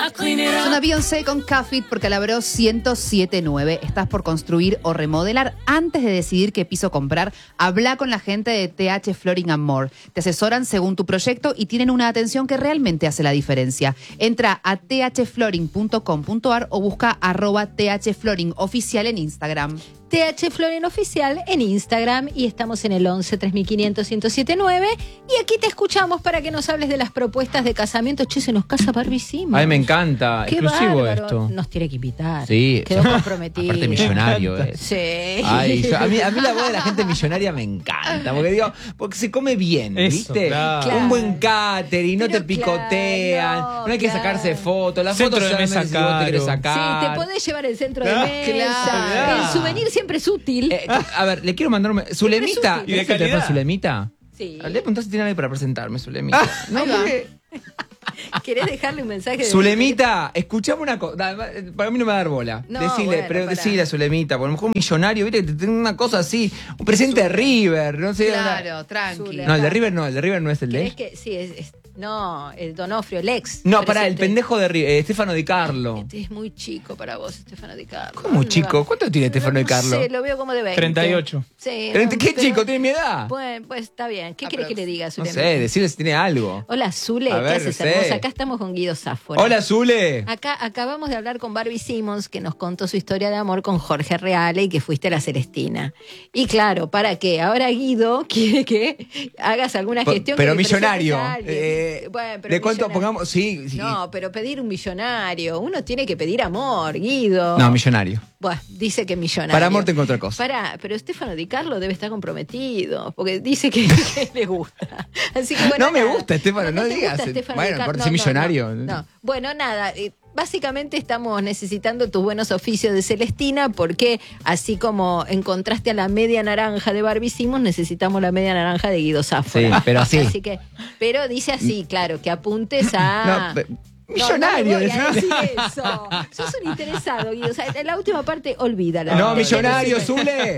Una Beyoncé con Cuff porque labró 107.9. ¿Estás por construir o remodelar? Antes de decidir qué piso comprar, habla con la gente de TH Flooring and More. Te asesoran según tu proyecto y tienen una atención que realmente hace la diferencia. Entra a thflooring.com.ar o busca @thflooring oficial en Instagram. TH Flooring Oficial en Instagram y estamos en el 11 3500 1079 y aquí te escuchamos para que nos hables de las propuestas de casamiento. Che, se nos casa Barbie Simmons. Ay, me encanta. Qué exclusivo bárbaro. esto. Nos tiene que invitar. Sí. Quedó comprometido. Aparte millonario. Sí. Ay, a mí la voz de la gente millonaria me encanta. Porque se come bien, Eso, ¿viste? claro. Un buen catering, no Pero te picotean, claro, no hay que claro. sacarse fotos. Las Centro fotos de mesa solamente si vos te querés caro. sacar. Sí, te podés llevar el centro de Claro. mesa. Claro. El souvenir siempre es útil. A ver, le quiero mandar un... Zulemita. útil. ¿Y de ¿Es el teléfono calidad? Zulemita? Sí. Le preguntás si tiene algo para presentarme, Zulemita. No, ahí va. porque... ¿Querés dejarle un mensaje? de- Zulemita, escuchame una cosa. Para mí no me va a dar bola. No, Decile, bueno, pero pará. decile a Zulemita, por lo mejor un millonario, viste, que te tiene una cosa así, un presente de River, no sé. Claro, tranqui. No, el de River no es el ¿Querés de. que sí, no, el Donofrio, el ex. No, pará, el presente. pendejo de River, Estefano Di Carlo. Este es muy chico para vos, Estefano Di Carlo. ¿Cómo ¿Dónde chico? va? ¿Cuánto tiene Estefano Di Carlo? No sé, lo veo como de 20. 38. Sí. ¿Qué pero- chico? ¿Tiene mi edad? Bueno, pues está bien. ¿Qué querés que le diga a No Zule? sé, decirle si tiene algo. Hola, Zule, A ¿qué ver, haces, no sé. hermosa? Acá estamos con Guido Sáfora. Hola, Zule. Acá acabamos de hablar con Barbie Simmons, que nos contó su historia de amor con Jorge Reale y que fuiste a la Celestina. Y claro, ¿para qué? Ahora Guido quiere que hagas alguna gestión. Pero que le presentes millonario. a alguien. Bueno, pero ¿De cuánto millonario. pongamos? Sí, sí. No, pero pedir un millonario. Uno tiene que pedir amor, Guido. No, millonario. Bueno, dice que millonario. Para amor tengo otra cosa. Pero Estefano Di Carlo debe estar comprometido, porque dice que le gusta. Así que bueno, No me nada. gusta, Estefano, no te digas. gusta Estefano Bueno, Di Carlo. aparte soy millonario. No. Bueno, nada. Básicamente estamos necesitando tus buenos oficios de Celestina, porque así como encontraste a la media naranja de Barbie Simmons, necesitamos la media naranja de Guido Sáfora. Sí, pero así. Pero dice así, claro, que apuntes a... Millonario. No, le voy a decir eso. Sos un interesado, Guido. O sea, la última parte, olvídala. No, Te millonario, quiero decir- Zule.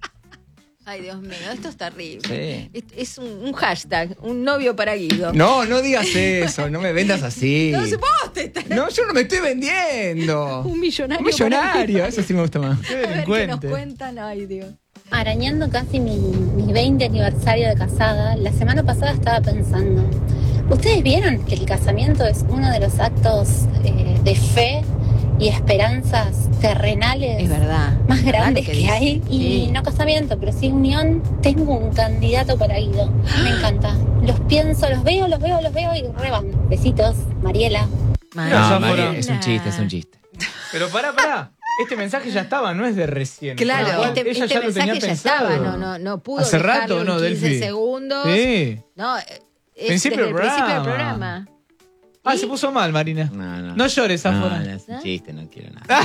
Ay, Dios mío, esto es terrible. Sí. Es un hashtag, un novio para Guido. No, no digas eso, no me vendas así. No, vos te estás- No, yo no me estoy vendiendo. Un millonario. Un millonario, para eso sí me gusta más. Qué A ver qué nos delincuente. cuentan. Ay, Dios. Arañando casi mi 20 aniversario de casada, la semana pasada estaba pensando, ¿ustedes vieron que el casamiento es uno de los actos de fe y esperanzas terrenales Es verdad. más ¿Verdad grandes lo que dice? hay? Y Sí. no casamiento, pero sí unión. Tengo un candidato para Guido. Me encanta. Los pienso, los veo y reban. Besitos, Mariela. No, No, María, María, es un chiste. Pero pará. Este mensaje ya estaba, no es de recién. Claro, Con lo cual, este ella ya lo mensaje tenía ya pensado. estaba, no pudo Hace dejarlo rato, en ¿no, 15 Delphi? segundos. Sí. No, es Principio desde del el principio del programa. programa. Ah, ¿Y? se puso mal, Marina. No. No llores, Sáfora. No, es un chiste, no quiero nada.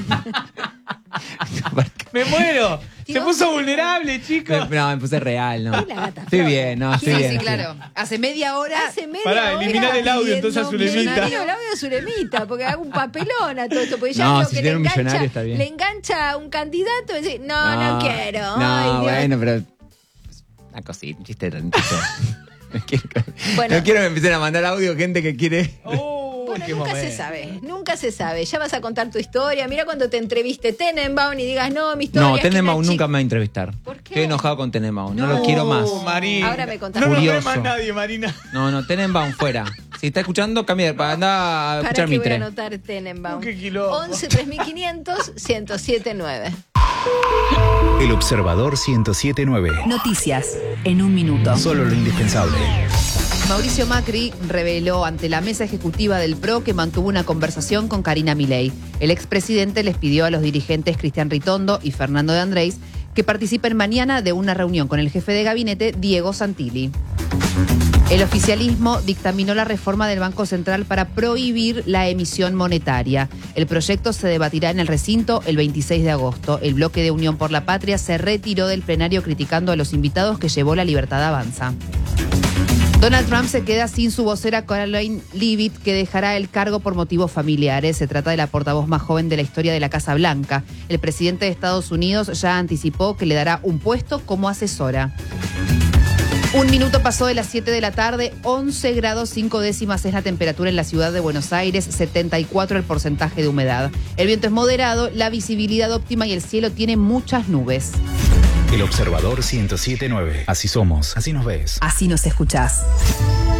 Me muero. Se Dios puso mío. vulnerable, chicos. No, me puse real, no. Es la gata Estoy flor. bien, no, estoy Sí, bien. sí, estoy claro. Hace media hora. Hace media Pará, hora eliminar el audio, entonces, a pidiendo Zulemita. millonario. El audio de Zulemita, porque hago un papelón a todo esto. Porque ya No, lo si que tiene un millonario está bien. le engancha a un candidato y dice, no quiero. No, Ay, Dios. bueno, pero. Una cosita, un chiste tantito. Bueno. No quiero que me empiecen a mandar audio gente que quiere. Bueno, qué nunca momento. se sabe. Ya vas a contar tu historia. Mira cuando te entreviste Tenenbaum y digas, no, mi historia. No, es que Tenenbaum una nunca chica- me va a entrevistar. ¿Por qué? Estoy enojado con Tenenbaum, no lo quiero más. Marina. Ahora me contás. No nos ve Furioso. más nadie, Marina. No, Tenenbaum fuera. Si está escuchando, cambia para andar a Para escuchar que voy a Mitre. anotar Tenenbaum. Qué quilombo. 11 3500 1079. El Observador 107.9. Noticias en un minuto. Solo lo indispensable. Mauricio Macri reveló ante la mesa ejecutiva del PRO que mantuvo una conversación con Carina Milei. El expresidente les pidió a los dirigentes Cristian Ritondo y Fernando de Andrés que participen mañana de una reunión con el jefe de gabinete, Diego Santilli. El oficialismo dictaminó la reforma del Banco Central para prohibir la emisión monetaria. El proyecto se debatirá en el recinto el 26 de agosto. El bloque de Unión por la Patria se retiró del plenario criticando a los invitados que llevó La Libertad Avanza. Donald Trump se queda sin su vocera Caroline Leavitt, que dejará el cargo por motivos familiares. Se trata de la portavoz más joven de la historia de la Casa Blanca. El presidente de Estados Unidos ya anticipó que le dará un puesto como asesora. Un minuto pasó de las 7 de la tarde, 11 grados 5 décimas es la temperatura en la ciudad de Buenos Aires, 74 el porcentaje de humedad. El viento es moderado, la visibilidad óptima y el cielo tiene muchas nubes. El Observador 107.9. Así somos, así nos ves. Así nos escuchás.